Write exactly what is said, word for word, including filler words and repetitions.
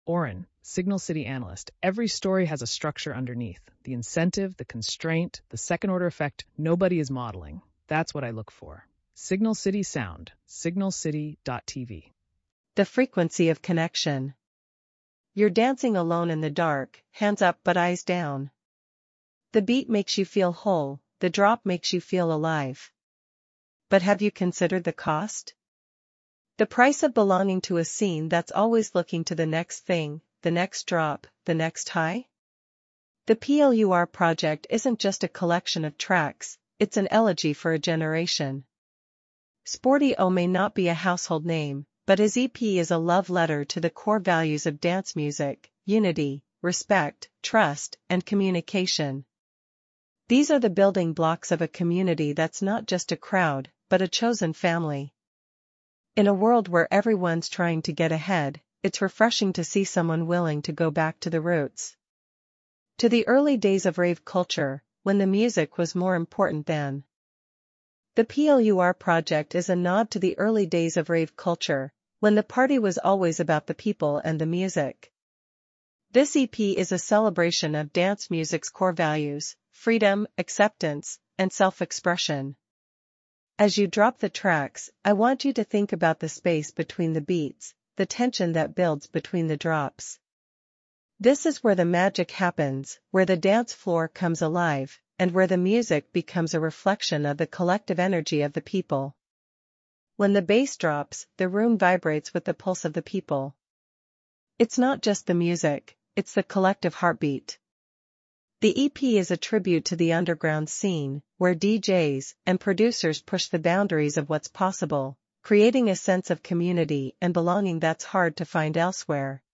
Oren, Signal City analyst. Every story has a structure underneath. The incentive, the constraint, the second-order effect nobody is modeling. That's what I look for. Signal City Sound, signal city dot t v. The frequency of connection. You're dancing alone in the dark, hands up but eyes down. The beat makes you feel whole, the drop makes you feel alive. But have you considered the cost? The price of belonging to a scene that's always looking to the next thing, the next drop, the next high? The P L U R project isn't just a collection of tracks, it's an elegy for a generation. Sporty O may not be a household name, but his E P is a love letter to the core values of dance music: unity, respect, trust, and communication. These are the building blocks of a community that's not just a crowd, but a chosen family. In a world where everyone's trying to get ahead, it's refreshing to see someone willing to go back to the roots. To the early days of rave culture, when the music was more important than. The P L U R project is a nod to the early days of rave culture, when the party was always about the people and the music. This E P is a celebration of dance music's core values: freedom, acceptance, and self-expression. As you drop the tracks, I want you to think about the space between the beats, the tension that builds between the drops. This is where the magic happens, where the dance floor comes alive, and where the music becomes a reflection of the collective energy of the people. When the bass drops, the room vibrates with the pulse of the people. It's not just the music, it's the collective heartbeat. The E P is a tribute to the underground scene, where D Js and producers push the boundaries of what's possible, creating a sense of community and belonging that's hard to find elsewhere.